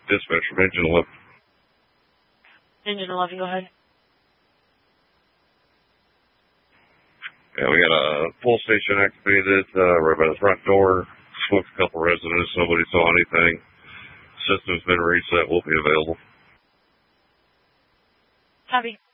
Dispatch from Engine 11. Engine 11, go ahead. Yeah, we got a pull station activated right by the front door. Spoke to a couple residents. Nobody saw anything. System's been reset. Will be available. Copy.